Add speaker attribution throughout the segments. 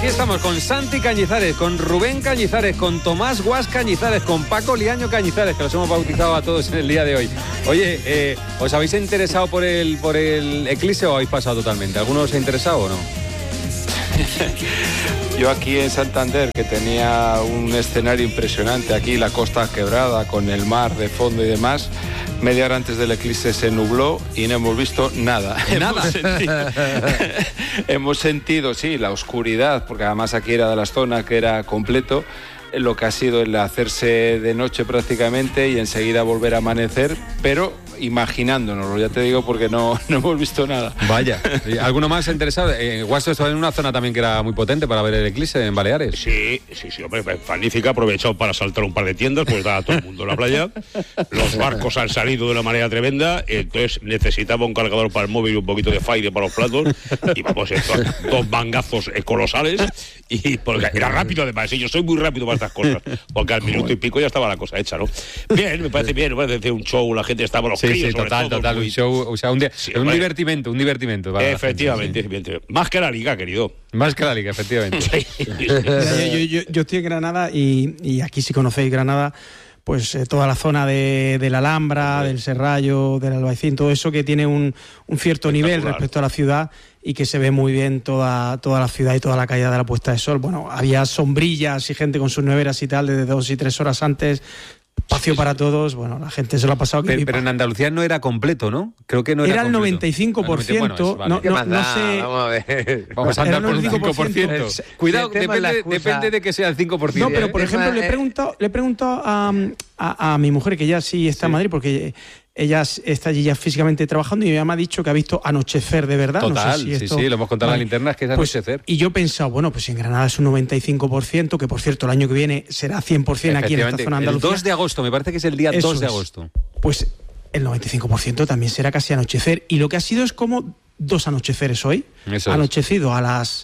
Speaker 1: Aquí estamos con Santi Cañizares, con Rubén Cañizares, con Tomás Guas Cañizares, con Paco Liaño Cañizares, que los hemos bautizado a todos en el día de hoy. Oye, ¿os habéis interesado por el eclipse o habéis pasado totalmente? ¿Alguno os ha interesado o no?
Speaker 2: Yo aquí en Santander, que tenía un escenario impresionante, aquí la costa quebrada con el mar de fondo y demás, media hora antes del eclipse se nubló y no hemos visto nada.
Speaker 1: Nada.
Speaker 2: Hemos sentido, sí, la oscuridad, porque además aquí era de las zonas que era completo, lo que ha sido el hacerse de noche prácticamente y enseguida volver a amanecer, pero imaginándonoslo, ya te digo, porque no hemos visto nada.
Speaker 1: Vaya, ¿alguno más interesado? Guaso estaba en una zona también que era muy potente para ver el eclipse en Baleares.
Speaker 3: Sí, hombre, magnífica, aprovechado para saltar un par de tiendas, pues estaba todo el mundo en la playa, los barcos han salido de una manera tremenda, entonces necesitaba un cargador para el móvil y un poquito de Fire para los platos, y vamos, dos mangazos colosales, y porque era rápido además, y yo soy muy rápido para estas cosas, porque al minuto y pico ya estaba la cosa hecha, ¿no? Bien, me parece un show, la gente estaba, los críos,
Speaker 1: total, un show, o sea, un divertimento.
Speaker 3: Efectivamente, más que la liga, querido.
Speaker 1: Más que la liga, efectivamente.
Speaker 4: yo estoy en Granada y aquí, si conocéis Granada, pues toda la zona de la Alhambra, del Serrallo, del Albaicín, todo eso que tiene un cierto nivel respecto a la ciudad y que se ve muy bien toda la ciudad y toda la caída de la puesta de sol. Bueno, había sombrillas y gente con sus neveras y tal desde 2 y 3 horas antes. Espacio para todos, bueno, la gente se lo ha pasado.
Speaker 1: Pero en Andalucía no era completo, ¿no? Creo que no era
Speaker 4: el
Speaker 1: completo.
Speaker 4: 95%.
Speaker 1: Bueno, vale.
Speaker 4: No sé.
Speaker 5: Vamos a ver.
Speaker 1: Vamos a andar por un 5%. Cuidado, depende de que sea el 5%.
Speaker 4: No, pero por ejemplo, le he preguntado a mi mujer, que ya sí está en Madrid, porque ella está allí ya físicamente trabajando, y ella me ha dicho que ha visto anochecer de verdad.
Speaker 1: Total,
Speaker 4: no sé si esto...
Speaker 1: sí, lo hemos contado en la linterna, es que es anochecer.
Speaker 4: Y yo he pensado, bueno, pues en Granada es un 95%, que por cierto el año que viene será 100% aquí en esta zona andaluz.
Speaker 1: El 2 de agosto, me parece que es el día 2 de agosto.
Speaker 4: Pues el 95% también será casi anochecer, y lo que ha sido es como 2 anocheceres hoy.
Speaker 1: Eso
Speaker 4: anochecido a las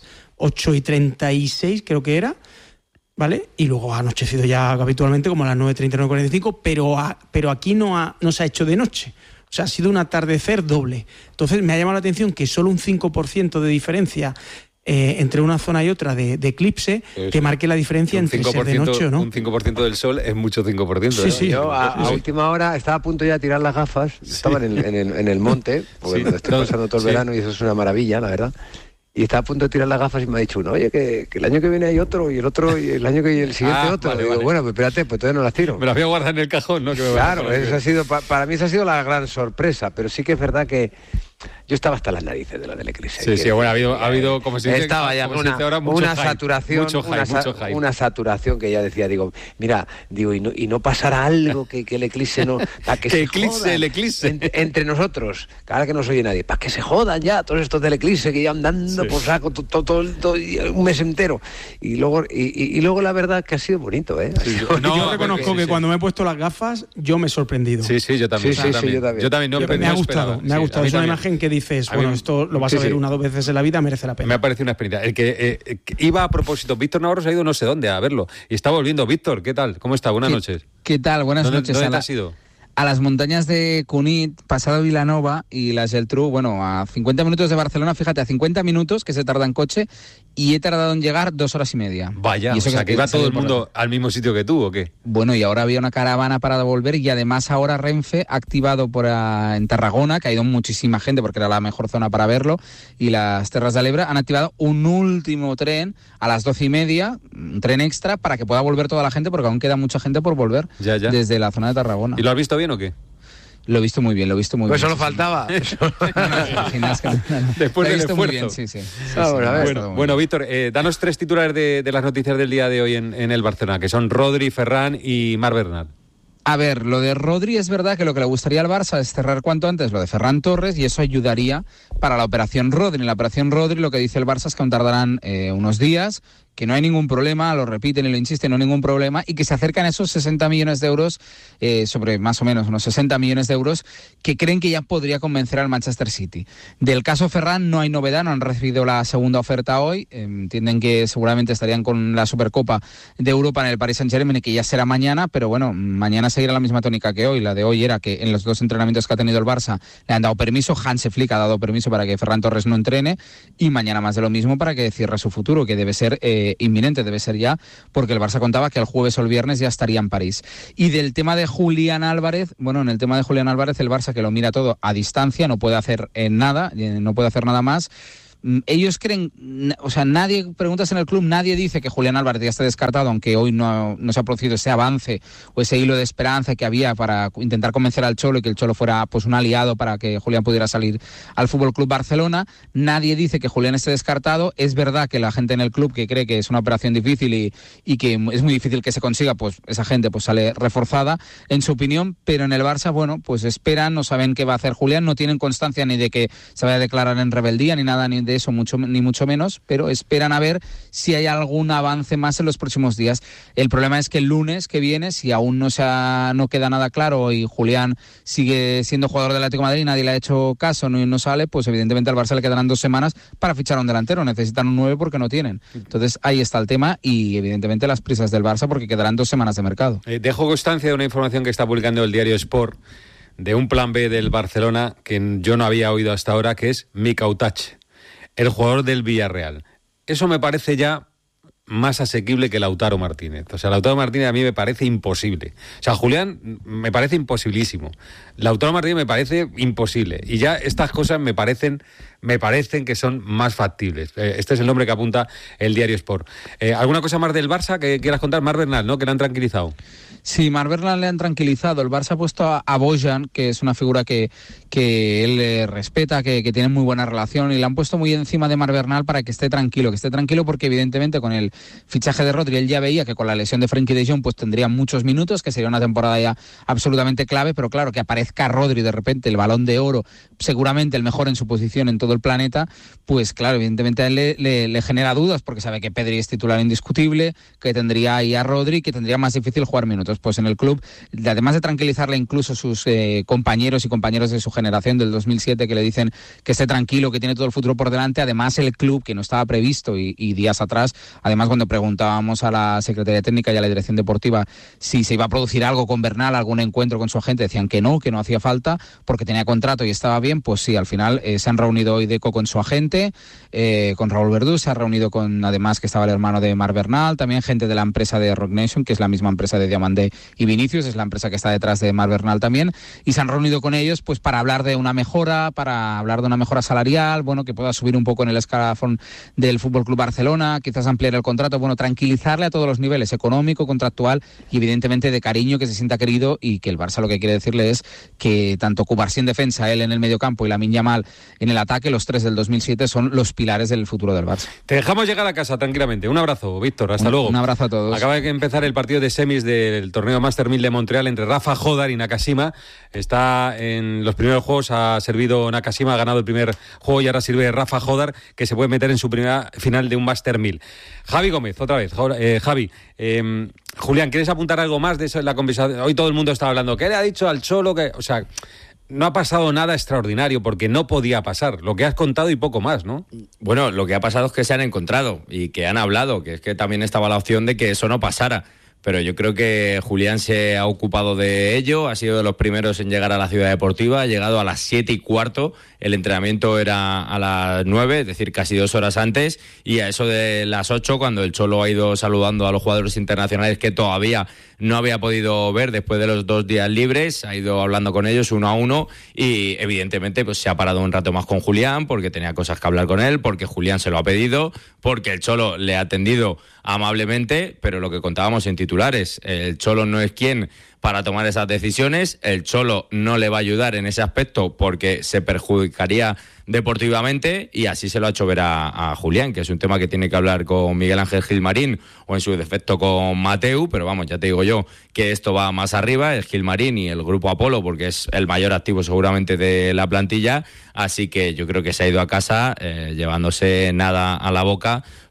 Speaker 4: 8:36, creo que era, ¿vale? Y luego ha anochecido ya habitualmente como a las 9:30, 9:45, pero aquí no se ha hecho de noche. O sea, ha sido un atardecer doble. Entonces me ha llamado la atención que solo un 5% de diferencia entre una zona y otra de eclipse, que marque la diferencia entre ser de noche o no.
Speaker 1: Un 5% del sol es mucho 5%.
Speaker 5: Sí. Yo a última hora estaba a punto ya de tirar las gafas, estaba en el monte, porque me lo estoy pasando todo el verano y eso es una maravilla, la verdad. Y estaba a punto de tirar las gafas y me ha dicho uno, oye, que el año que viene hay otro, y el otro, y el año que el siguiente otro.
Speaker 1: Vale,
Speaker 5: digo,
Speaker 1: vale.
Speaker 5: Bueno, pues espérate, pues todavía no las tiro.
Speaker 1: Me las voy a guardar en el cajón, ¿no?
Speaker 5: Claro, eso ha sido, para mí esa ha sido la gran sorpresa, pero sí que es verdad que yo estaba hasta las narices de la del eclipse.
Speaker 1: Sí, bueno, ha habido como se dice,
Speaker 5: estaba ya con una saturación, una saturación que ya decía, digo, mira, y no pasará algo que el eclipse no, para que se jodan
Speaker 1: el eclipse
Speaker 5: entre nosotros, ahora que no se oye nadie, para que se jodan ya todos estos del eclipse que llevan dando por saco todo un mes entero, y luego la verdad que ha sido bonito,
Speaker 4: yo reconozco que cuando me he puesto las gafas yo me he sorprendido.
Speaker 1: Sí, yo también.
Speaker 5: Yo
Speaker 1: también.
Speaker 4: Me ha gustado. Es una imagen que dices, bueno, esto lo vas a ver 1 o 2 veces en la vida, merece la pena.
Speaker 1: Me ha parecido una experiencia. El que iba a propósito, Víctor Navarro se ha ido no sé dónde a verlo y está volviendo. Víctor, ¿qué tal? ¿Cómo está? Buenas noches.
Speaker 6: ¿Qué tal? Buenas noches.
Speaker 1: ¿Dónde te has ido?
Speaker 6: A las montañas de Cunit, pasado Vilanova y la Geltrú, bueno, a 50 minutos de Barcelona, fíjate, a 50 minutos que se tarda en coche, y he tardado en llegar 2 horas y media.
Speaker 1: Vaya, y eso, o sea, que iba todo el mundo al mismo sitio que tú, ¿o qué?
Speaker 6: Bueno, y ahora había una caravana para volver, y además ahora Renfe ha activado en Tarragona, que ha ido muchísima gente porque era la mejor zona para verlo, y las Terras de l'Ebre han activado un último tren a las 12:30, un tren extra para que pueda volver toda la gente, porque aún queda mucha gente por volver desde la zona de Tarragona.
Speaker 1: ¿Y lo has visto bien o qué?
Speaker 6: Lo he visto muy bien,
Speaker 5: Pues solo faltaba.
Speaker 1: Después del esfuerzo.
Speaker 6: Sí.
Speaker 1: Bueno, Víctor, danos 3 titulares de las noticias del día de hoy en el Barcelona, que son Rodri, Ferran y Marc Bernat.
Speaker 6: A ver, lo de Rodri es verdad que lo que le gustaría al Barça es cerrar cuanto antes lo de Ferran Torres, y eso ayudaría para la operación Rodri. En la operación Rodri lo que dice el Barça es que aún tardarán unos días, que no hay ningún problema, lo repiten y lo insisten, no hay ningún problema, y que se acercan a esos 60 millones de euros, sobre más o menos unos 60 millones de euros, que creen que ya podría convencer al Manchester City. Del caso Ferran no hay novedad, no han recibido la segunda oferta hoy, entienden que seguramente estarían con la Supercopa de Europa en el Paris Saint-Germain y que ya será mañana, pero bueno, mañana seguirá la misma tónica que hoy. La de hoy era que en los 2 entrenamientos que ha tenido el Barça le han dado permiso, Hansi Flick ha dado permiso para que Ferran Torres no entrene, y mañana más de lo mismo para que cierre su futuro, que debe ser inminente, debe ser ya, porque el Barça contaba que el jueves o el viernes ya estaría en París. Y del tema de Julián Álvarez, bueno, en el tema de Julián Álvarez, el Barça, que lo mira todo a distancia, no puede hacer nada, no puede hacer nada más. Ellos creen, o sea, nadie, preguntas en el club, nadie dice que Julián Álvarez ya está descartado, aunque hoy no se ha producido ese avance o ese hilo de esperanza que había para intentar convencer al Cholo y que el Cholo fuera pues un aliado para que Julián pudiera salir al Fútbol Club Barcelona. Nadie dice que Julián esté descartado. Es verdad que la gente en el club que cree que es una operación difícil y que es muy difícil que se consiga, pues esa gente pues sale reforzada en su opinión, pero en el Barça, bueno, pues esperan, no saben qué va a hacer Julián, no tienen constancia ni de que se vaya a declarar en rebeldía ni nada, ni de eso, ni mucho menos, pero esperan a ver si hay algún avance más en los próximos días. El problema es que el lunes que viene, si aún no queda nada claro y Julián sigue siendo jugador del Atlético de Madrid, nadie le ha hecho caso, no sale, pues evidentemente al Barça le quedarán 2 semanas para fichar a un delantero, necesitan un 9 porque no tienen. Entonces ahí está el tema y evidentemente las prisas del Barça porque quedarán 2 semanas de mercado.
Speaker 1: Dejo constancia de una información que está publicando el diario Sport, de un plan B del Barcelona que yo no había oído hasta ahora, que es Mika Utache, el jugador del Villarreal. Eso me parece ya más asequible que Lautaro Martínez. O sea, Lautaro Martínez a mí me parece imposible. O sea, Julián me parece imposibilísimo. Lautaro Martínez me parece imposible. Y ya estas cosas me parecen que son más factibles. Este es el nombre que apunta el diario Sport. ¿Alguna cosa más del Barça que quieras contar? Marc Bernal, ¿no? Que le han tranquilizado.
Speaker 6: Sí, Marc Bernal le han tranquilizado. El Barça ha puesto a Bojan, que es una figura que él respeta, que tiene muy buena relación, y le han puesto muy encima de Marc Bernal para que esté tranquilo porque evidentemente con el fichaje de Rodri él ya veía que con la lesión de Frenkie de Jong pues tendría muchos minutos, que sería una temporada ya absolutamente clave, pero claro, que aparezca Rodri de repente, el Balón de Oro, seguramente el mejor en su posición en todo el planeta, pues claro, evidentemente a él le genera dudas, porque sabe que Pedri es titular indiscutible, que tendría ahí a Rodri, que tendría más difícil jugar minutos. Pues en el club, además de tranquilizarle incluso sus compañeros y compañeros de su generación del 2007, que le dicen que esté tranquilo, que tiene todo el futuro por delante, además el club, que no estaba previsto y días atrás, además cuando preguntábamos a la Secretaría Técnica y a la Dirección Deportiva si se iba a producir algo con Bernal, algún encuentro con su agente, decían que no hacía falta porque tenía contrato y estaba bien. Pues sí, al final se han reunido hoy Deco con su agente, con Raúl Verdú, se ha reunido con, además que estaba el hermano de Marc Bernal, también gente de la empresa de Rock Nation, que es la misma empresa de Diamandé y Vinicius, es la empresa que está detrás de Marc Bernal también, y se han reunido con ellos pues para hablar de una mejora, salarial, bueno, que pueda subir un poco en el escalafón del Fútbol Club Barcelona, quizás ampliar el contrato, bueno, tranquilizarle a todos los niveles, económico, contractual y evidentemente de cariño, que se sienta querido, y que el Barça lo que quiere decirle es que tanto Cubarsí en defensa, él en el mediocampo y Lamine Yamal en el ataque, los 3 del 2007 son los pilares del futuro del Barça.
Speaker 1: Te dejamos llegar a casa tranquilamente. Un abrazo, Víctor, hasta luego.
Speaker 6: Un abrazo a todos.
Speaker 1: Acaba de empezar el partido de semis del torneo Master 1000 de Montreal entre Rafa Jodar y Nakashima. Está en los primeros juegos, ha servido Nakashima, ha ganado el primer juego y ahora sirve Rafa Jodar, que se puede meter en su primera final de un Master 1000. Javi Gómez, otra vez. Javi, Julián, ¿quieres apuntar algo más de eso en la conversación? Hoy todo el mundo está hablando. ¿Qué le ha dicho al Cholo? O sea, no ha pasado nada extraordinario porque no podía pasar. Lo que has contado y poco más, ¿no?
Speaker 7: Bueno, lo que ha pasado es que se han encontrado y que han hablado, que es que también estaba la opción de que eso no pasara. Pero yo creo que Julián se ha ocupado de ello, ha sido de los primeros en llegar a la ciudad deportiva, ha llegado a las 7:15, el entrenamiento era a las 9, es decir, casi 2 horas antes, y a eso de las 8, cuando el Cholo ha ido saludando a los jugadores internacionales que todavía no había podido ver después de los 2 días libres, ha ido hablando con ellos 1 a 1 y evidentemente pues se ha parado un rato más con Julián porque tenía cosas que hablar con él, porque Julián se lo ha pedido, porque el Cholo le ha atendido amablemente, pero lo que contábamos en titulares, el Cholo no es quien para tomar esas decisiones, el Cholo no le va a ayudar en ese aspecto porque se perjudicaría deportivamente, y así se lo ha hecho ver a Julián, que es un tema que tiene que hablar con Miguel Ángel Gilmarín o en su defecto con Mateu, pero vamos, ya te digo yo que esto va más arriba, el Gilmarín y el grupo Apolo, porque es el mayor activo seguramente de la plantilla, así que yo creo que se ha ido a casa llevándose nada a la boca,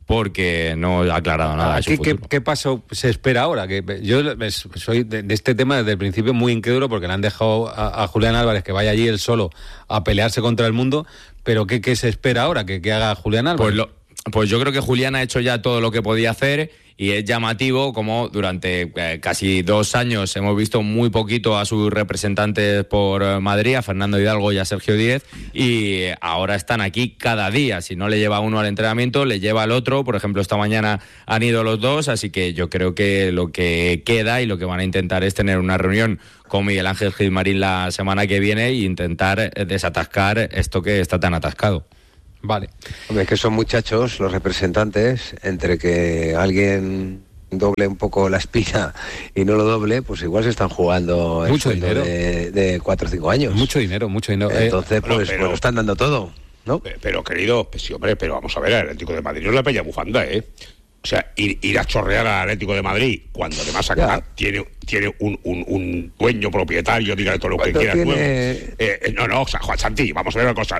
Speaker 7: porque no ha aclarado nada.
Speaker 1: Aquí, ¿qué paso se espera ahora? Que yo soy de este tema desde el principio muy incrédulo, porque le han dejado a Julián Álvarez que vaya allí él solo a pelearse contra el mundo, pero ¿qué se espera ahora que haga Julián Álvarez?
Speaker 7: Pues yo creo que Julián ha hecho ya todo lo que podía hacer, y es llamativo como durante casi 2 años hemos visto muy poquito a sus representantes por Madrid, a Fernando Hidalgo y a Sergio Díez, y ahora están aquí cada día. Si no le lleva uno al entrenamiento, le lleva al otro. Por ejemplo, esta mañana han ido los dos, así que yo creo que lo que queda y lo que van a intentar es tener una reunión con Miguel Ángel Gilmarín la semana que viene e intentar desatascar esto que está tan atascado.
Speaker 1: Vale.
Speaker 5: Hombre, es que son muchachos los representantes, entre que alguien doble un poco la espina y no lo doble, pues igual se están jugando el
Speaker 1: mucho
Speaker 5: sueldo
Speaker 1: dinero
Speaker 5: de 4 o 5 años.
Speaker 1: Mucho dinero.
Speaker 5: Entonces, pues están dando todo, ¿no?
Speaker 3: Pero querido, pues sí, hombre, pero vamos a ver, el Atlético de Madrid no es la bella bufanda, O sea, ir a chorrear al Atlético de Madrid cuando además acá tiene un dueño propietario, dígale todo lo que quiera. No, o sea, Juan Santi, vamos a ver una cosa.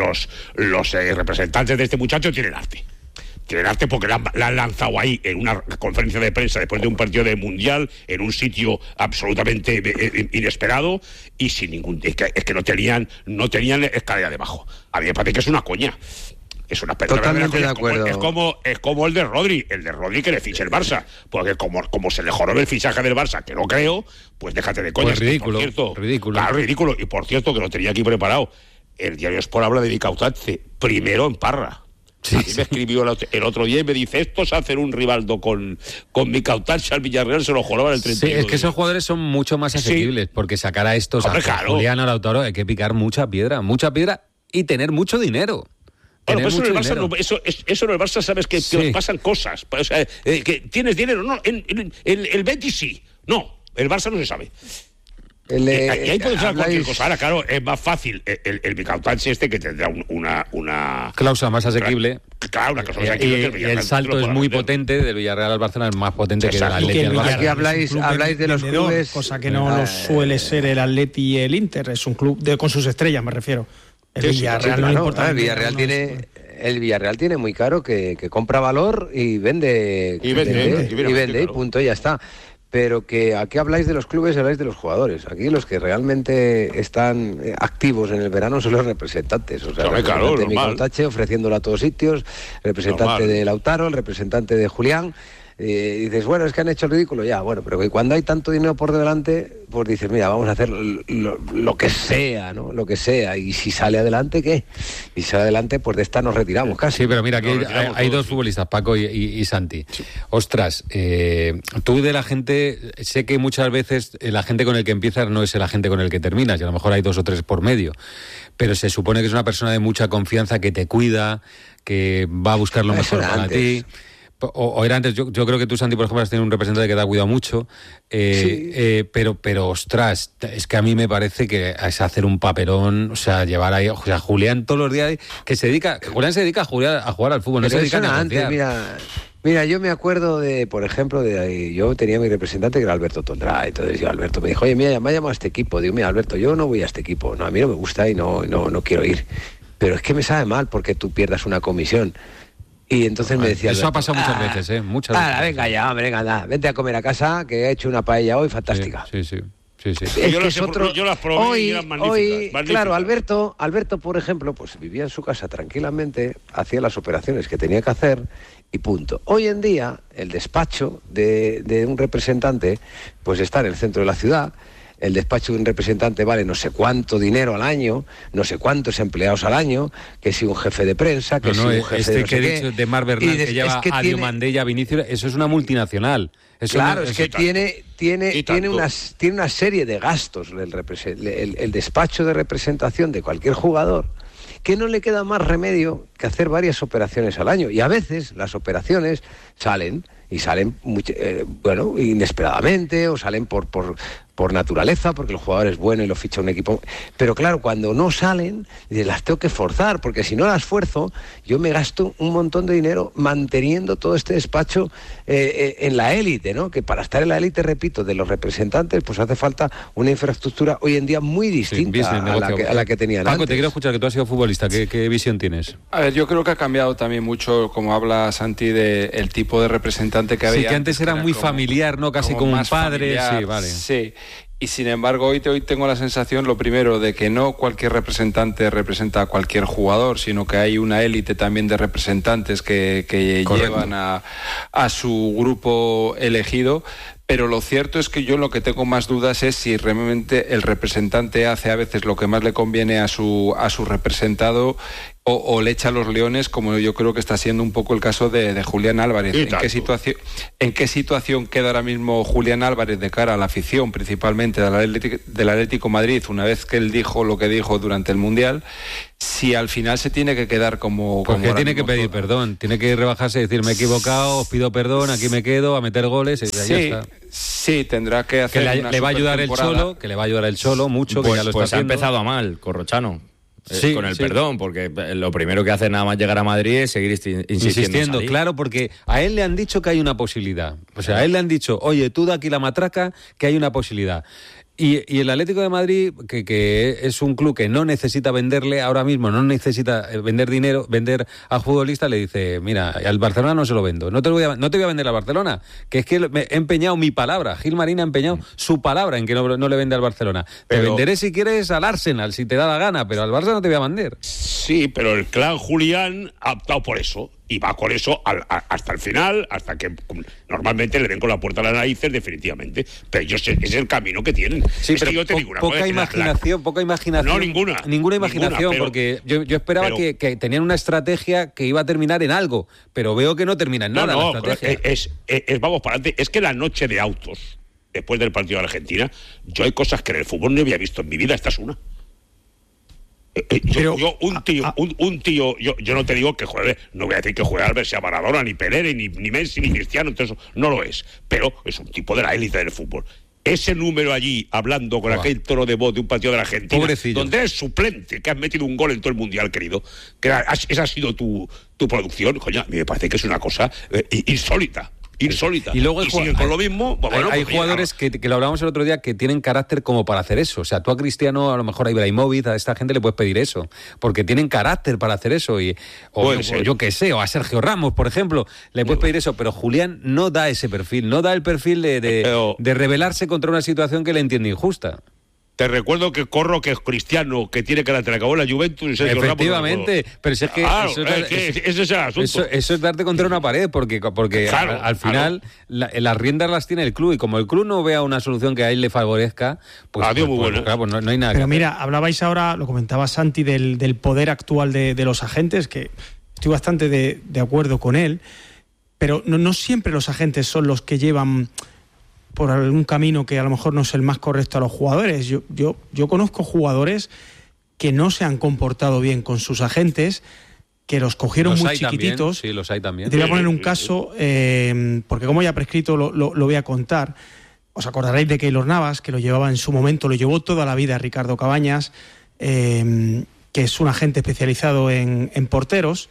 Speaker 3: Los representantes de este muchacho tienen arte. Tienen arte porque la han lanzado ahí en una conferencia de prensa después de un partido de Mundial, en un sitio absolutamente inesperado y sin ningún... Es que no tenían escalera debajo. A mí me parece que es una coña. Es una
Speaker 5: totalmente de acuerdo.
Speaker 3: Es como el de Rodri que le fiche el Barça, porque como se le jorobe el fichaje del Barça, que no creo, pues déjate de coñas.
Speaker 1: Pues ridículo.
Speaker 3: Claro, ridículo. Y por cierto, que lo tenía aquí preparado, el diario Sport habla de Vicautance primero en Parra. Sí, a mí me escribió el otro día y me dice, estos hacen un rivaldo con Vicautance al Villarreal, se lo joroban el 31.
Speaker 1: Sí, es que esos jugadores son mucho más asequibles, porque sacar a estos, Julián o Lautaro, hay que picar mucha piedra y tener mucho dinero.
Speaker 3: Bueno, pues eso en el Barça sabes que os pasan cosas. O sea, que tienes dinero. No, el Betis sí. No, el Barça no se sabe. Y ahí puede ser cualquier cosa. Ahora, claro, es más fácil el Vicautance que tendrá una
Speaker 1: cláusula más asequible.
Speaker 3: Claro, una cláusula más asequible.
Speaker 1: Y el salto es muy potente, del Villarreal al Barcelona es más potente que del Atleti al Barcelona.
Speaker 5: Aquí habláis de los clubes,
Speaker 4: cosa que no lo suele ser el Atleti y el Inter. Es un club con sus estrellas, me refiero. El Villarreal no importa.
Speaker 5: El Villarreal tiene muy caro que compra valor y vende y punto, y ya está. Pero que aquí habláis de los clubes, habláis de los jugadores. Aquí los que realmente están activos en el verano son los representantes. O sea, el representante de Micautache ofreciéndolo a todos sitios, el representante de Lautaro, el representante de Julián. Dices, bueno, es que han hecho el ridículo, ya, bueno, pero que cuando hay tanto dinero por delante, pues dices, mira, vamos a hacer lo que sea, ¿no? Lo que sea, y si sale adelante, ¿qué? Y si sale adelante, pues de esta nos retiramos casi.
Speaker 1: Sí, pero mira, aquí hay dos futbolistas, Paco y Santi. Sí. Ostras, tú de la gente, sé que muchas veces el agente con el que empiezas no es el agente con el que terminas, y a lo mejor hay 2 o 3 por medio, pero se supone que es una persona de mucha confianza, que te cuida, que va a buscar lo mejor para ti. O era antes, yo creo que tú, Santi, por ejemplo, has tenido un representante que te ha cuidado mucho, pero ostras, es que a mí me parece que es hacer un papelón, o sea, llevar ahí, o sea, Julián todos los días, Julián se dedica a jugar al fútbol, pero no se dedica a negociar.
Speaker 5: Mira, yo me acuerdo de, por ejemplo, yo tenía mi representante que era Alberto Tondrá, entonces Alberto me dijo, oye, mira, me ha llamado a este equipo, digo, mira, Alberto, yo no voy a este equipo, no, a mí no me gusta y no quiero ir, pero es que me sabe mal porque tú pierdas una comisión. Y entonces me decía...
Speaker 1: Eso ha pasado muchas veces, muchas veces.
Speaker 5: Venga ya, hombre, venga, vente a comer a casa, que he hecho una paella hoy fantástica.
Speaker 1: Sí.
Speaker 3: Yo las probé y eran magníficas.
Speaker 5: Claro, Alberto, por ejemplo, pues vivía en su casa tranquilamente, hacía las operaciones que tenía que hacer y punto. Hoy en día, el despacho de un representante, pues está en el centro de la ciudad. El despacho de un representante vale no sé cuánto dinero al año, no sé cuántos empleados al año, que si un jefe de prensa, que si un jefe de no sé
Speaker 1: que he dicho de Mar Bernal, que lleva a Diomandella, Vinicius, eso es una multinacional.
Speaker 5: Claro, es que tiene una serie de gastos el despacho de representación de cualquier jugador, que no le queda más remedio que hacer varias operaciones al año. Y a veces las operaciones salen y salen inesperadamente, o salen por naturaleza, porque el jugador es bueno y lo ficha un equipo. Pero claro, cuando no salen, las tengo que forzar, porque si no las fuerzo, yo me gasto un montón de dinero manteniendo todo este despacho en la élite, ¿no? Que para estar en la élite, repito, de los representantes, pues hace falta una infraestructura hoy en día muy distinta a la que tenían
Speaker 1: Paco,
Speaker 5: antes.
Speaker 1: te quiero escuchar, que tú has sido futbolista. ¿Qué visión tienes?
Speaker 2: A ver, yo creo que ha cambiado también mucho, como habla Santi, el tipo de representante que había.
Speaker 1: Sí, que antes era muy familiar, ¿no? Casi como un padre. Familiar, sí, vale.
Speaker 2: Sí. Y sin embargo, hoy tengo la sensación, lo primero, de que no cualquier representante representa a cualquier jugador, sino que hay una élite también de representantes que llevan a su grupo elegido. Pero lo cierto es que yo lo que tengo más dudas es si realmente el representante hace a veces lo que más le conviene a su representado o le echa a los leones, como yo creo que está siendo un poco el caso de Julián Álvarez. ¿En qué situación queda ahora mismo Julián Álvarez de cara a la afición, principalmente del Atlético Madrid, una vez que él dijo lo que dijo durante el Mundial? Si al final se tiene que quedar como
Speaker 1: tiene que pedir perdón, tiene que rebajarse y decir, me he equivocado, os pido perdón, aquí me quedo, a meter goles, y ya está.
Speaker 2: Sí, tendrá que hacer
Speaker 1: que le va a ayudar el Cholo, mucho,
Speaker 7: pues,
Speaker 1: que ya lo
Speaker 7: pues
Speaker 1: está haciendo.
Speaker 7: Ha empezado mal, Corrochano.
Speaker 1: Sí,
Speaker 7: con el perdón, porque lo primero que hace nada más llegar a Madrid es seguir insistiendo.
Speaker 1: Claro, porque a él le han dicho que hay una posibilidad. O sea, a él le han dicho, oye, tú de aquí la matraca, que hay una posibilidad. Y el Atlético de Madrid, que es un club que no necesita venderle ahora mismo, no necesita vender dinero, vender a futbolistas, le dice, mira, al Barcelona no se lo vendo, no te voy a vender al Barcelona, que es que he empeñado mi palabra, Gil Marín ha empeñado su palabra en que no le vende al Barcelona. Te venderé si quieres al Arsenal, si te da la gana, pero al Barça no te voy a vender.
Speaker 3: Sí, pero el clan Julián ha optado por eso. Y va con eso hasta el final, hasta que normalmente le den con la puerta a las narices, definitivamente. Pero ese es el camino que tienen.
Speaker 1: Sí, pero yo te digo una poca imaginación. No, ninguna imaginación, porque yo esperaba que tenían una estrategia que iba a terminar en algo, pero veo que no termina en nada la estrategia.
Speaker 3: Vamos para adelante. Es que la noche de autos, después del partido de Argentina, yo hay cosas que en el fútbol no había visto en mi vida, esta es una. Un tío, yo no te digo que juegue, no voy a decir que juegue Albert, sea Maradona, ni Pelé, ni Messi, ni Cristiano, entonces no lo es, pero es un tipo de la élite del fútbol. Ese número allí, hablando con aquel tono de voz de un partido de la Argentina, pobrecillo, donde eres suplente, que has metido un gol en todo el Mundial, querido, que esa ha sido tu producción, coño, a mí me parece que es una cosa insólita. Y luego siguen con lo mismo.
Speaker 1: Hay jugadores que lo hablábamos el otro día, que tienen carácter como para hacer eso. O sea, tú a Cristiano, a lo mejor a Ibrahimovic, a esta gente le puedes pedir eso, porque tienen carácter para hacer eso. O yo qué sé, o a Sergio Ramos, por ejemplo, le puedes pedir eso, pero Julián no da ese perfil, no da el perfil de rebelarse contra una situación que le entiende injusta.
Speaker 3: Te recuerdo que es Cristiano, que tiene carácter, acabó en la Juventus y Sergio Ramos.
Speaker 1: Efectivamente, pero si es que,
Speaker 3: ese es el asunto.
Speaker 1: Eso es darte contra una pared, porque claro, al final las riendas las tiene el club, y como el club no vea una solución que a él le favorezca, pues,
Speaker 3: muy bueno.
Speaker 1: Claro, no hay nada.
Speaker 4: Pero mira, hablabais ahora, lo comentaba Santi, del poder actual de los agentes, que estoy bastante de acuerdo con él, pero no siempre los agentes son los que llevan por algún camino que a lo mejor no es el más correcto a los jugadores. Yo conozco jugadores que no se han comportado bien con sus agentes, que los cogieron muy chiquititos.
Speaker 1: Sí, los hay también.
Speaker 4: Te voy a poner un caso, porque como ya ha prescrito lo voy a contar. Os acordaréis de Keylor Navas, que lo llevaba en su momento, lo llevó toda la vida Ricardo Cabañas, que es un agente especializado en porteros.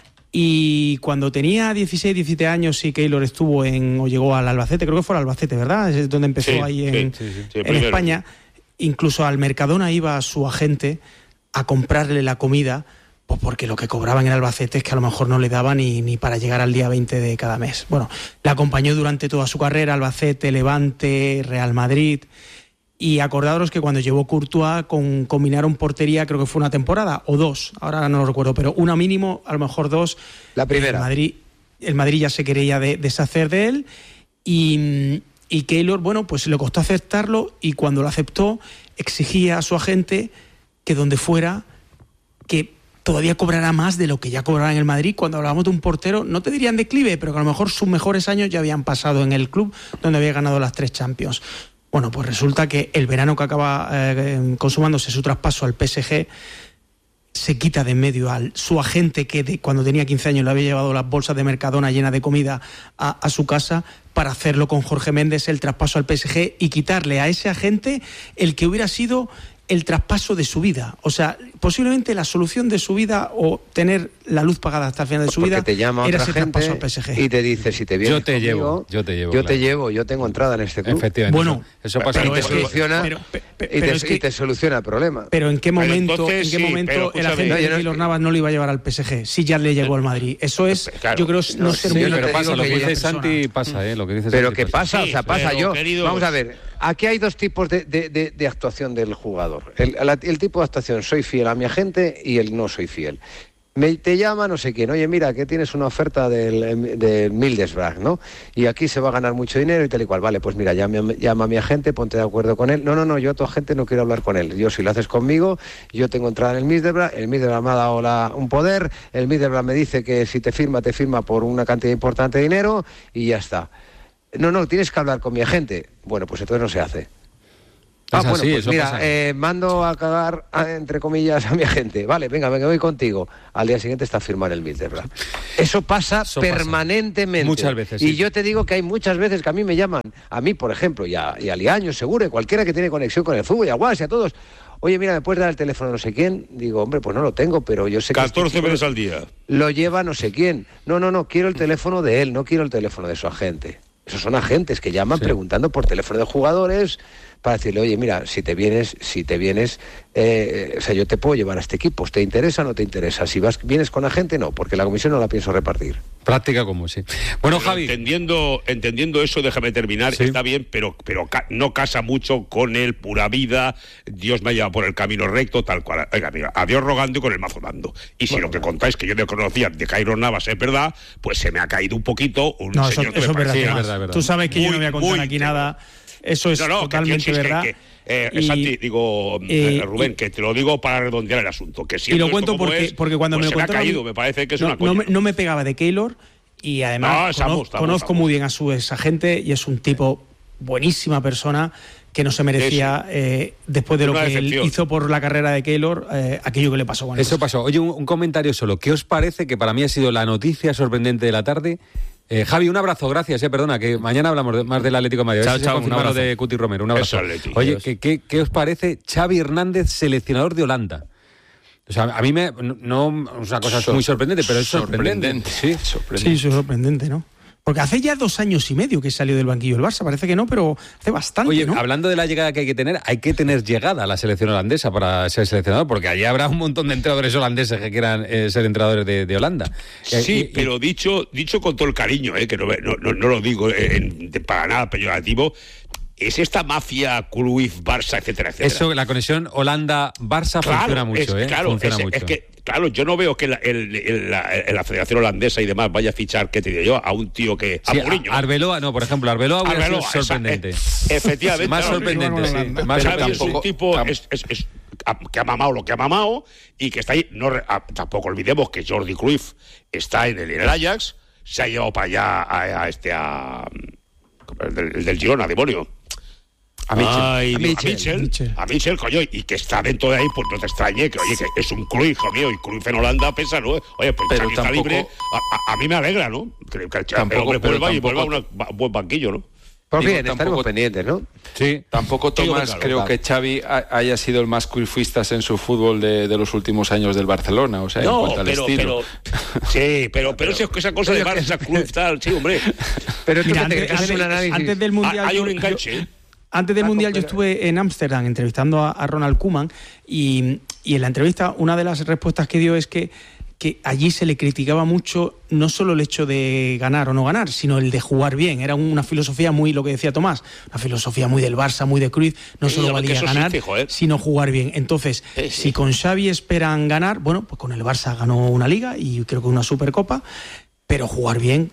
Speaker 4: Y cuando tenía 16, 17 años, sí, Keylor estuvo o llegó al Albacete, creo que fue al Albacete, ¿verdad? Es donde empezó en España. Incluso al Mercadona iba su agente a comprarle la comida, pues porque lo que cobraban en Albacete es que a lo mejor no le daba ni para llegar al día 20 de cada mes. Bueno, la acompañó durante toda su carrera, Albacete, Levante, Real Madrid. Y acordaros que cuando llevó Courtois combinaron portería, creo que fue una temporada o dos, ahora no lo recuerdo, pero una mínimo, a lo mejor dos.
Speaker 5: La primera.
Speaker 4: El Madrid ya se quería deshacer de él, y Keylor, bueno, pues le costó aceptarlo, y cuando lo aceptó exigía a su agente que donde fuera, que todavía cobrará más de lo que ya cobrará en el Madrid. Cuando hablábamos de un portero, no te dirían declive, pero que a lo mejor sus mejores años ya habían pasado en el club donde había ganado las 3 Champions. Bueno, pues resulta que el verano que acaba consumándose su traspaso al PSG, se quita de en medio a su agente que cuando tenía 15 años le había llevado las bolsas de Mercadona llenas de comida a su casa, para hacerlo con Jorge Méndez, el traspaso al PSG, y quitarle a ese agente el que hubiera sido el traspaso de su vida. O sea, posiblemente la solución de su vida, o tener la luz pagada hasta el final de su vida,
Speaker 5: te llama
Speaker 4: era
Speaker 5: otra
Speaker 4: ese traspaso al
Speaker 5: gente
Speaker 4: PSG.
Speaker 5: y te dice, si te vienes
Speaker 1: yo te
Speaker 5: conmigo,
Speaker 1: llevo,
Speaker 5: yo tengo entrada en este club.
Speaker 1: Efectivamente.
Speaker 4: Bueno,
Speaker 1: eso pasa.
Speaker 5: Pero
Speaker 1: mucho.
Speaker 5: te soluciona, y te soluciona el problema.
Speaker 4: Pero ¿en qué momento,
Speaker 3: entonces,
Speaker 4: el agente de Keylor Navas no lo iba a llevar al PSG si ya le llegó al Madrid? Eso es,
Speaker 3: claro,
Speaker 4: yo creo, no ser muy
Speaker 1: pero pasa, lo que dice
Speaker 4: persona.
Speaker 1: Santi pasa, lo que dice
Speaker 5: Pero
Speaker 1: Santi
Speaker 5: ¿qué pasa? O sea, pasa
Speaker 3: pero,
Speaker 5: yo.
Speaker 3: queridos...
Speaker 5: Vamos a ver, aquí hay dos tipos de actuación del jugador. El tipo de actuación, soy fiel a mi agente, y el no soy fiel. Te llama no sé quién, oye, mira, que tienes una oferta del Middlesbrough, ¿no? Y aquí se va a ganar mucho dinero y tal y cual. Vale, pues mira, llama a mi agente, ponte de acuerdo con él. No, yo a tu agente no quiero hablar con él. Yo, si lo haces conmigo, yo tengo entrada en el Middlesbrough me ha dado un poder, el Middlesbrough me dice que si te firma por una cantidad importante de dinero y ya está. No, tienes que hablar con mi agente. Bueno, pues entonces no se hace.
Speaker 1: Así,
Speaker 5: pues mira, mando a cagar, entre comillas, a mi agente. Vale, venga, voy contigo. Al día siguiente está firmado el Middlesbrough. Eso pasa permanentemente.
Speaker 1: Muchas veces,
Speaker 5: Y
Speaker 1: sí.
Speaker 5: yo te digo que hay muchas veces que a mí me llaman, a mí, por ejemplo, y a Liaño, seguro, y cualquiera que tiene conexión con el fútbol, y a Guas, y a todos. Oye, mira, ¿me puedes dar el teléfono no sé quién? Digo, hombre, pues no lo tengo, pero yo sé que
Speaker 3: 14 veces al día.
Speaker 5: lo lleva no sé quién. No, quiero el teléfono de él, no quiero el teléfono de su agente. Esos son agentes que llaman preguntando por teléfono de jugadores para decirle, oye, mira, si te vienes, o sea, yo te puedo llevar a este equipo, ¿te interesa o no te interesa? Si vienes con agente, no, porque la comisión no la pienso repartir.
Speaker 1: Práctica común, sí. Bueno,
Speaker 3: Pero
Speaker 1: Javi.
Speaker 3: Entendiendo eso, déjame terminar, está bien, pero no casa mucho con el pura vida, Dios me ha llevado por el camino recto, tal cual. Oiga, mira, a Dios rogando y con el mazo dando. Y si lo que contáis que yo no conocía de Keylor Navas es verdad, pues se me ha caído un poquito un
Speaker 4: No,
Speaker 3: señor
Speaker 4: eso es verdad.
Speaker 1: Sí,
Speaker 4: Tomás.
Speaker 1: es verdad.
Speaker 4: Tú sabes que yo no voy a contar
Speaker 3: Muy
Speaker 4: aquí nada. Eso es totalmente verdad.
Speaker 3: Santi, Rubén, que te lo digo para redondear el asunto. Que
Speaker 4: y lo cuento porque cuando
Speaker 3: pues
Speaker 4: me lo
Speaker 3: se
Speaker 4: contó
Speaker 3: me ha caído, me parece que es una coña.
Speaker 4: no me pegaba de Keylor, y además conozco muy bien a su exagente, y es un tipo, buenísima persona, que no se merecía, después de lo que él hizo por la carrera de Keylor, aquello que le pasó con él.
Speaker 1: Eso pasó. Oye, un comentario solo. ¿Qué os parece, que para mí ha sido la noticia sorprendente de la tarde? Javi, un abrazo, gracias, perdona, que mañana hablamos más del Atlético de Madrid.
Speaker 7: Chao,
Speaker 1: un abrazo de Cuti Romero, un abrazo. Oye, ¿qué os parece Xavi Hernández, seleccionador de Holanda? O sea, a mí no es una cosa muy sorprendente, pero es sorprendente. Sí,
Speaker 4: sorprendente. Sí, es sorprendente, ¿no? Porque hace ya 2 años y medio que salió del banquillo del Barça, parece que no, pero hace bastante.
Speaker 1: Oye,
Speaker 4: ¿no?
Speaker 1: Hablando de la llegada que hay que tener llegada a la selección holandesa para ser seleccionador, porque allí habrá un montón de entrenadores holandeses que quieran ser entrenadores de Holanda.
Speaker 3: Sí, pero dicho con todo el cariño, que no lo digo para nada peyorativo, es esta mafia Cruyff, Barça, etcétera, etcétera.
Speaker 1: Eso, la conexión Holanda-Barça funciona mucho, funciona mucho.
Speaker 3: Es que, claro, yo no veo que la Federación Holandesa y demás vaya a fichar, ¿qué te digo yo? A un tío que...
Speaker 1: Sí,
Speaker 3: a Mourinho.
Speaker 1: Arbeloa, no, por ejemplo, Arbeloa hubiera sido sorprendente.
Speaker 3: Efectivamente.
Speaker 1: Más sorprendente, sí.
Speaker 3: Más Xavi es un tipo que ha mamado lo que ha mamado y que está ahí. Tampoco olvidemos que Jordi Cruyff está en el Ajax, se ha llevado para allá el del Girona, demonio. A Mitchell, coño, y que está dentro de ahí, pues no te extrañe, que oye, que es un Cruyff, hijo mío, y Cruyff en Holanda pesa, ¿no? Oye, pues Xavi está libre, a mí me alegra, ¿no? Que el hombre vuelva a un buen banquillo, ¿no?
Speaker 5: Pues bien, estaremos pendientes, ¿no?
Speaker 2: Sí, tampoco, Tomás, creo que Xavi haya sido el más cruyffista en su fútbol de los últimos años del Barcelona, o sea, en cuanto al estilo.
Speaker 3: Pero esa cosa de Barça, Cruyff, tal, sí, hombre.
Speaker 5: Pero tú antes
Speaker 4: del Mundial...
Speaker 3: Hay un enganche.
Speaker 4: Antes del Mundial yo estuve en Ámsterdam entrevistando a Ronald Koeman, y en la entrevista una de las respuestas que dio es que allí se le criticaba mucho no solo el hecho de ganar o no ganar, sino el de jugar bien. Era una filosofía muy, lo que decía Tomás, una filosofía muy del Barça, muy de Cruyff, no solo valía ganar, sino jugar bien. Entonces, si con Xavi esperan ganar, bueno, pues con el Barça ganó una Liga y creo que una Supercopa, pero jugar bien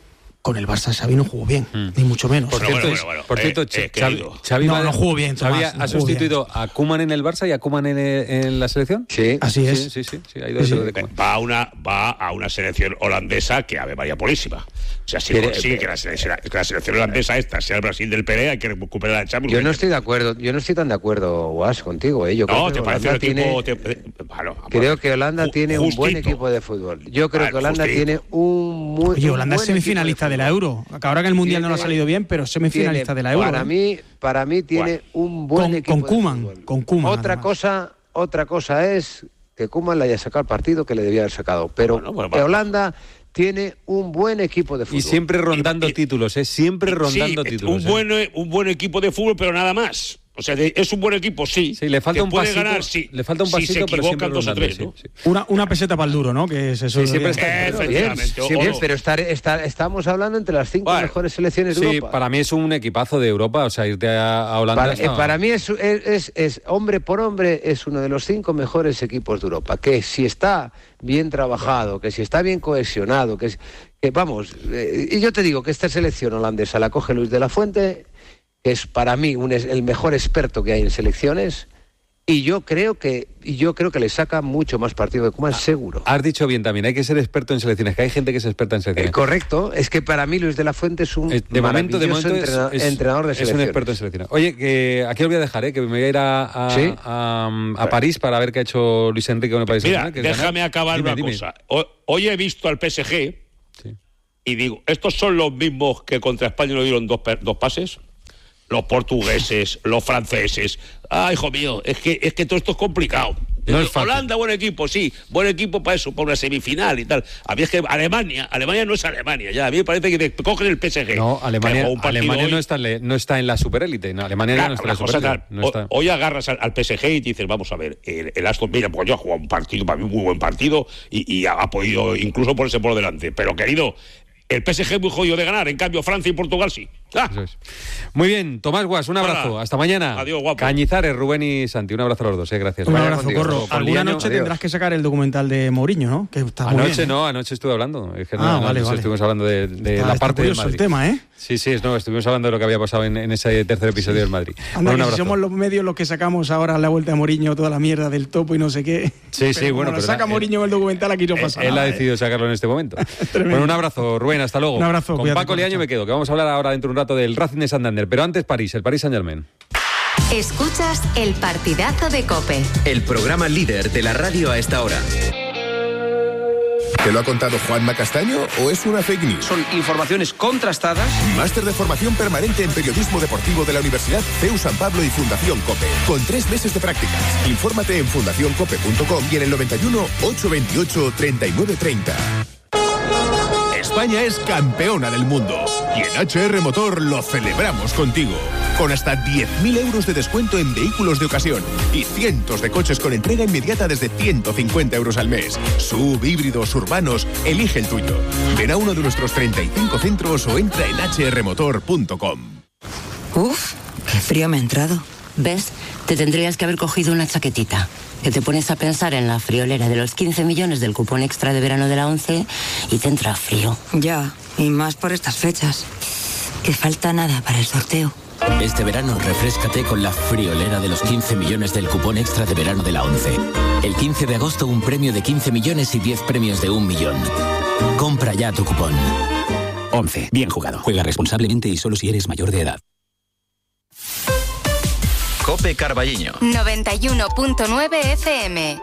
Speaker 4: con el Barça Xavi no jugó bien, ni mucho menos.
Speaker 1: Por cierto, Xavi
Speaker 4: no jugó bien,
Speaker 1: Xavi ha sustituido a Koeman en el Barça y a Koeman en la selección.
Speaker 5: Sí,
Speaker 4: así es.
Speaker 1: Sí, ha ido de Koeman.
Speaker 3: Va a una selección holandesa que Ave María Purísima. O sea, si consigue que la selección holandesa esta sea el Brasil del Pelé, hay que recuperar la Champions.
Speaker 5: Yo no estoy tan de acuerdo, Guas, contigo. Yo creo
Speaker 3: no,
Speaker 5: que
Speaker 3: te parece un equipo...
Speaker 5: Creo que Holanda tiene un buen equipo de fútbol. Yo creo que Holanda tiene un muy...
Speaker 4: Oye, Holanda es semifinalista de la Euro. Ahora que el Mundial no le ha salido bien, pero semifinalista de la Euro.
Speaker 5: Para mí tiene un buen equipo
Speaker 4: con Koeman, con Koeman.
Speaker 5: Otra cosa es que Koeman le haya sacado el partido que le debía haber sacado. Pero Holanda tiene un buen equipo de fútbol.
Speaker 1: Y siempre rondando títulos, siempre rondando títulos.
Speaker 3: Un buen equipo de fútbol, pero nada más. O sea, es un buen equipo, sí.
Speaker 1: Sí, le falta un pasito.
Speaker 3: Ganar, sí.
Speaker 1: Le falta un pasito,
Speaker 3: si se
Speaker 1: pero siempre
Speaker 3: 2 o 3,
Speaker 1: ¿no?
Speaker 3: Sí.
Speaker 4: Una peseta para el duro, ¿no? Que es eso.
Speaker 1: Sí, siempre está
Speaker 5: bien, pero estamos hablando entre las 5 mejores selecciones de Europa.
Speaker 1: Sí, para mí es un equipazo de Europa, o sea, irte a Holanda.
Speaker 5: Para mí es hombre por hombre, es uno de los 5 mejores equipos de Europa. Que si está bien trabajado, que si está bien cohesionado, y yo te digo que esta selección holandesa la coge Luis de la Fuente, que es para mí el mejor experto que hay en selecciones, y yo creo que le saca mucho más partido de Koeman, seguro.
Speaker 1: Has dicho bien también, hay que ser experto en selecciones, que hay gente que es experta en selecciones.
Speaker 5: Correcto, es que para mí Luis de la Fuente es un maravilloso entrenador de selecciones.
Speaker 1: Es un experto en selecciones. Oye, que aquí os voy a dejar, que me voy a ir a París para ver qué ha hecho Luis Enrique con el Paris Saint-Germain.
Speaker 3: Mira, déjame acabar una cosa. Hoy he visto al PSG y digo, ¿estos son los mismos que contra España nos dieron dos pases? Los portugueses, los franceses. Hijo mío, es que todo esto es complicado.
Speaker 1: No es fácil.
Speaker 3: Holanda, buen equipo, sí. Buen equipo para eso, para una semifinal y tal. A mí es que Alemania no es Alemania. Ya, a mí me parece que cogen el PSG.
Speaker 1: No, Alemania no está en la superélite. No, Alemania ya no está en la superélite.
Speaker 3: Hoy agarras al PSG y dices, vamos a ver, el Aston Villa, pues yo ha jugado un partido, para mí muy buen partido, y ha podido incluso ponerse por delante. Pero, querido, el PSG es muy jodido de ganar, en cambio Francia y Portugal sí.
Speaker 1: Eso es. Muy bien, Tomás Guas, un abrazo. Hasta mañana.
Speaker 3: Adiós, guapo.
Speaker 1: Cañizares, Rubén y Santi, un abrazo a los dos, gracias.
Speaker 4: Un abrazo, Corro. Alguna noche tendrás que sacar el documental de Mourinho, ¿no? Que está muy bien,
Speaker 1: anoche estuve hablando.
Speaker 4: Vale.
Speaker 1: Estuvimos hablando de la parte del Madrid.
Speaker 4: El tema, ¿eh?
Speaker 1: Sí, estuvimos hablando de lo que había pasado en ese tercer episodio del Madrid.
Speaker 4: Anda, que si somos los medios los que sacamos ahora la vuelta a Mourinho, toda la mierda del topo y no sé qué.
Speaker 1: Sí, bueno.
Speaker 4: Pero saca Mourinho en el documental, aquí no pasa nada.
Speaker 1: Él ha decidido sacarlo en este momento. Bueno, un abrazo, Rubén, hasta luego.
Speaker 4: Un abrazo.
Speaker 1: Con Paco Liaño me quedo, que vamos a hablar ahora dentro de un rato del Racing de Santander. Pero antes París, el Paris Saint-Germain.
Speaker 8: Escuchas el partidazo de COPE.
Speaker 9: El programa líder de la radio a esta hora.
Speaker 10: ¿Te lo ha contado Juanma Castaño o es una fake news?
Speaker 11: Son informaciones contrastadas.
Speaker 10: Máster de formación permanente en periodismo deportivo de la Universidad CEU San Pablo y Fundación COPE. Con 3 meses de prácticas. Infórmate en fundacioncope.com y en el 91 828 3930. España es campeona del mundo y en HR Motor lo celebramos contigo. Con hasta 10.000 euros de descuento en vehículos de ocasión y cientos de coches con entrega inmediata desde 150 euros al mes. Sub, híbridos, urbanos, elige el tuyo. Ven a uno de nuestros 35 centros o entra en hrmotor.com.
Speaker 12: Uf, qué frío me ha entrado. ¿Ves? Te tendrías que haber cogido una chaquetita. Que te pones a pensar en la friolera de los 15 millones del cupón extra de verano de la ONCE y te entra frío. Ya, y más por estas fechas. Que falta nada para el sorteo.
Speaker 13: Este verano refréscate con la friolera de los 15 millones del cupón extra de verano de la ONCE. El 15 de agosto un premio de 15 millones y 10 premios de 1 millón. Compra ya tu cupón. ONCE, bien jugado. Juega responsablemente y solo si eres mayor de edad.
Speaker 9: COPE Carballiño
Speaker 8: 91.9 FM.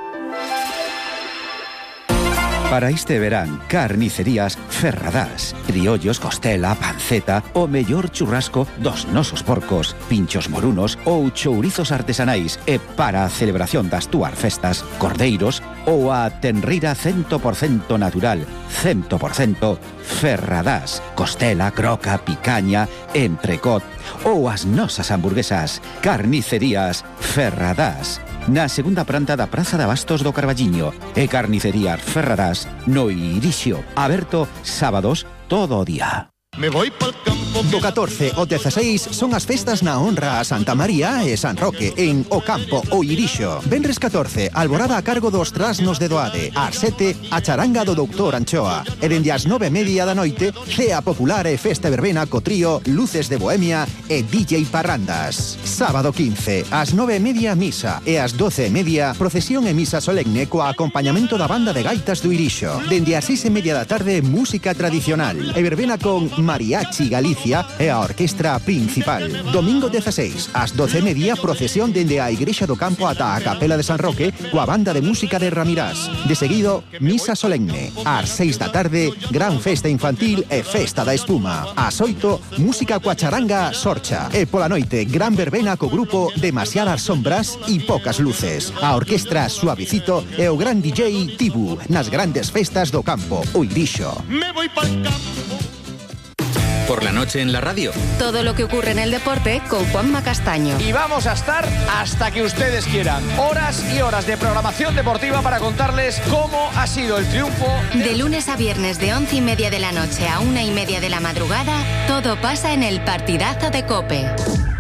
Speaker 14: Para este verán, carnicerías Ferradás. Criollos, costela, panceta, o mellor churrasco, dos nosos porcos, pinchos morunos ou chourizos artesanais. E para a celebración das túas festas, cordeiros ou a tenreira 100% natural, 100% Ferradás. Costela, croca, picaña, entrecot ou as nosas hamburguesas. Carnicerías Ferradás. Na segunda planta da Praza de Abastos do Carballiño e Carnicerías Ferradás no Irixio, aberto sábados todo o día.
Speaker 15: Me voy pa'l campo. Do 14 ao 16 son as festas na honra a Santa María e San Roque en O Campo, o Irixo. Venres 14, alborada a cargo dos Trasnos de Doade. Ás 7, a charanga do Doutor Anchoa. E dende as 9:30 da noite, cea popular e festa verbena co trío Luces de Bohemia e DJ Parrandas. Sábado 15, ás 9:30 misa e ás 12:30 procesión e misa solemne coa acompañamento da banda de gaitas do Irixo. Dende as 6:30 da tarde, música tradicional e verbena con Mariachi Galicia e a orquestra principal. Domingo 16, ás 12:30 procesión dende a Igrexa do Campo ata a Capela de San Roque coa banda de música de Ramirás. De seguido, misa solemne. Ás 6 da tarde, gran festa infantil e festa da espuma. Ás 8, música coa charanga Sorcha. E pola noite, gran verbena co grupo Demasiadas Sombras e Pocas Luces. A orquestra Suavecito e o gran DJ Tibu nas grandes festas do campo, o Irixo.
Speaker 16: Me voy pa'l campo.
Speaker 9: Por la noche en la radio.
Speaker 8: Todo lo que ocurre en el deporte con Juanma Castaño.
Speaker 11: Y vamos a estar hasta que ustedes quieran. Horas y horas de programación deportiva para contarles cómo ha sido el triunfo.
Speaker 8: De lunes a viernes de 11:30 de la noche a 1:30 de la madrugada, todo pasa en el partidazo de COPE.